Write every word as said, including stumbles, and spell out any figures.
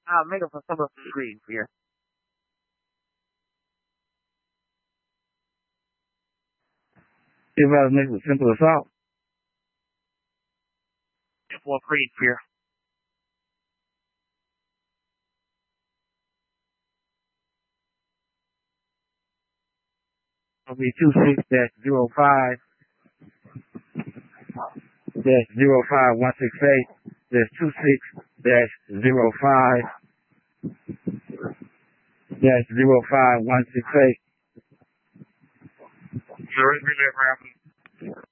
I'll make up a number of screen for you. If I make it simple assault. Simple screen for you. It'll be two six dash zero five dash zero five one six eight dash two six dash zero five dash zero five one six eight. Sure, relay